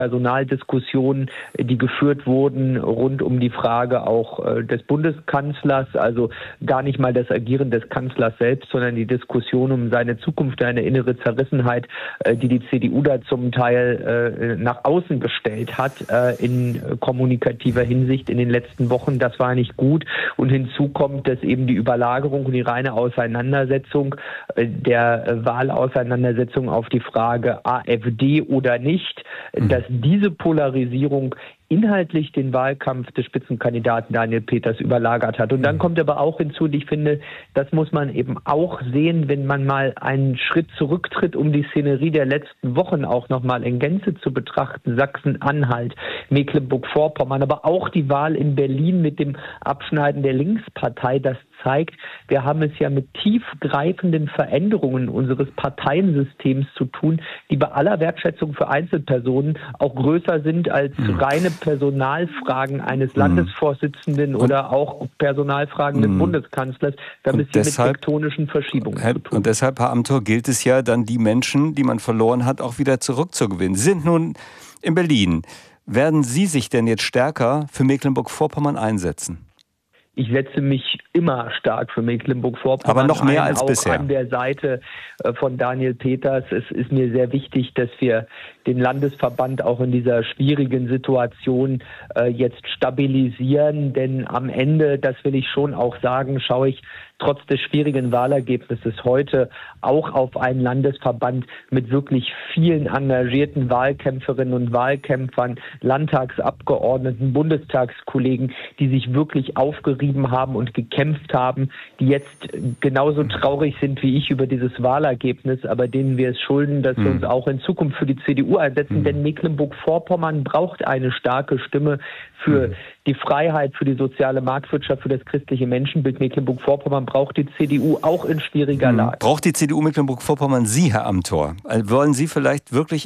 Personaldiskussionen, die geführt wurden rund um die Frage auch des Bundeskanzlers, also gar nicht mal das Agieren des Kanzlers selbst, sondern die Diskussion um seine Zukunft, eine innere Zerrissenheit, die die CDU da zum Teil nach außen gestellt hat in kommunikativer Hinsicht in den letzten Wochen. Das war nicht gut. Und hinzu kommt, dass eben die Überlagerung und die reine Auseinandersetzung der Wahlauseinandersetzung auf die Frage AfD oder nicht, dass diese Polarisierung inhaltlich den Wahlkampf des Spitzenkandidaten Daniel Peters überlagert hat. Und dann kommt aber auch hinzu, und ich finde, das muss man eben auch sehen, wenn man mal einen Schritt zurücktritt, um die Szenerie der letzten Wochen auch nochmal in Gänze zu betrachten. Sachsen-Anhalt, Mecklenburg-Vorpommern, aber auch die Wahl in Berlin mit dem Abschneiden der Linkspartei, das zeigt, wir haben es ja mit tiefgreifenden Veränderungen unseres Parteiensystems zu tun, die bei aller Wertschätzung für Einzelpersonen auch größer sind als reine Personalfragen eines Landesvorsitzenden oder auch Personalfragen des Bundeskanzlers. Wir haben es hier mit tektonischen Verschiebungen zu tun. Und deshalb, Herr Amthor, gilt es ja dann, die Menschen, die man verloren hat, auch wieder zurückzugewinnen. Sie sind nun in Berlin. Werden Sie sich denn jetzt stärker für Mecklenburg-Vorpommern einsetzen? Ich setze mich immer stark für Mecklenburg-Vorpommern Aber noch mehr als auch bisher. An der Seite von Daniel Peters. Es ist mir sehr wichtig, dass wir den Landesverband auch in dieser schwierigen Situation jetzt stabilisieren. Denn am Ende, das will ich schon auch sagen, schaue ich trotz des schwierigen Wahlergebnisses heute auch auf einen Landesverband mit wirklich vielen engagierten Wahlkämpferinnen und Wahlkämpfern, Landtagsabgeordneten, Bundestagskollegen, die sich wirklich aufgerieben haben und gekämpft haben, die jetzt genauso traurig sind wie ich über dieses Wahlergebnis, aber denen wir es schulden, dass wir uns auch in Zukunft für die CDU einsetzen, denn Mecklenburg-Vorpommern braucht eine starke Stimme für die Freiheit, für die soziale Marktwirtschaft, für das christliche Menschenbild. Mecklenburg-Vorpommern braucht die CDU auch in schwieriger Lage. Braucht die CDU Mecklenburg-Vorpommern Sie, Herr Amthor? Wollen Sie vielleicht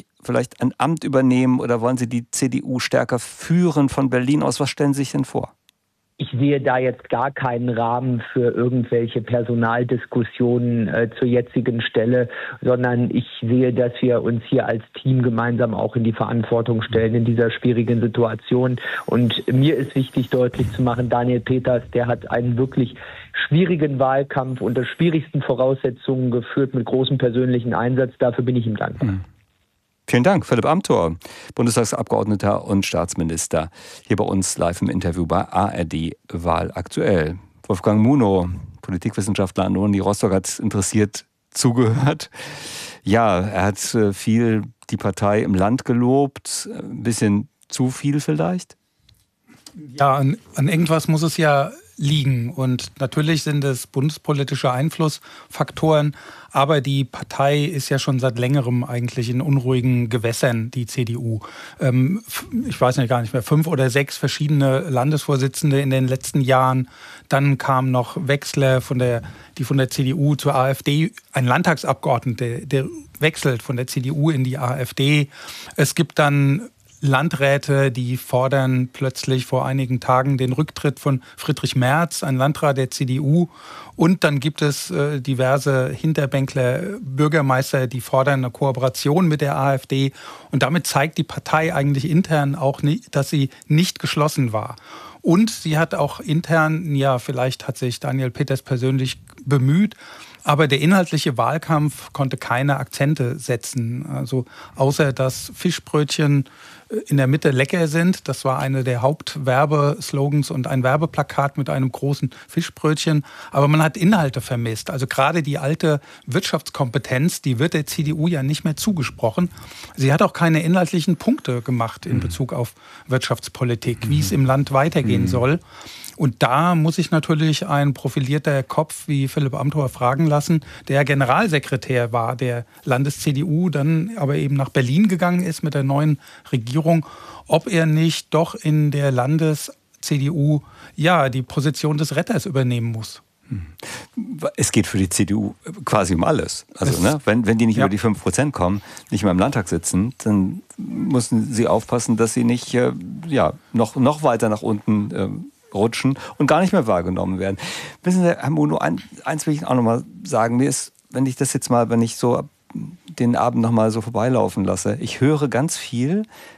ein Amt übernehmen oder wollen Sie die CDU stärker führen von Berlin aus? Was stellen Sie sich denn vor? Ich sehe da jetzt gar keinen Rahmen für irgendwelche Personaldiskussionen zur jetzigen Stelle, sondern ich sehe, dass wir uns hier als Team gemeinsam auch in die Verantwortung stellen in dieser schwierigen Situation. Und mir ist wichtig, deutlich zu machen, Daniel Peters, der hat einen wirklich schwierigen Wahlkampf unter schwierigsten Voraussetzungen geführt, mit großem persönlichen Einsatz. Dafür bin ich ihm dankbar. Vielen Dank, Philipp Amthor, Bundestagsabgeordneter und Staatsminister, hier bei uns live im Interview bei ARD Wahl aktuell. Wolfgang Munow, Politikwissenschaftler an der Uni Rostock, hat interessiert zugehört. Ja, er hat viel die Partei im Land gelobt, ein bisschen zu viel vielleicht? Ja, an irgendwas muss es ja liegen. Und natürlich sind es bundespolitische Einflussfaktoren, aber die Partei ist ja schon seit längerem eigentlich in unruhigen Gewässern, die CDU. Ich weiß gar nicht mehr, 5 oder 6 verschiedene Landesvorsitzende in den letzten Jahren. Dann kam noch Wechsler die von der CDU zur AfD, ein Landtagsabgeordneter, der wechselt von der CDU in die AfD. Es gibt dann Landräte, die fordern plötzlich vor einigen Tagen den Rücktritt von Friedrich Merz, ein Landrat der CDU. Und dann gibt es diverse Hinterbänkler, Bürgermeister, die fordern eine Kooperation mit der AfD. Und damit zeigt die Partei eigentlich intern auch, dass sie nicht geschlossen war. Und sie hat auch intern, ja, vielleicht hat sich Daniel Peters persönlich bemüht, aber der inhaltliche Wahlkampf konnte keine Akzente setzen. Also außer dass Fischbrötchen in der Mitte lecker sind. Das war eine der Hauptwerbeslogans und ein Werbeplakat mit einem großen Fischbrötchen. Aber man hat Inhalte vermisst. Also gerade die alte Wirtschaftskompetenz, die wird der CDU ja nicht mehr zugesprochen. Sie hat auch keine inhaltlichen Punkte gemacht in Bezug auf Wirtschaftspolitik, wie es im Land weitergehen soll. Und da muss ich natürlich ein profilierter Kopf wie Philipp Amthor fragen lassen, der Generalsekretär war der Landes-CDU, dann aber eben nach Berlin gegangen ist mit der neuen Regierung, ob er nicht doch in der Landes-CDU ja die Position des Retters übernehmen muss. Es geht für die CDU quasi um alles. Also wenn die nicht über die 5% kommen, nicht mehr im Landtag sitzen, dann müssen sie aufpassen, dass sie nicht noch weiter nach unten rutschen und gar nicht mehr wahrgenommen werden. Wissen Sie, Herr Munow, eins will ich auch noch mal sagen. Mir ist, wenn ich so den Abend noch mal so vorbeilaufen lasse, ich höre ganz viel,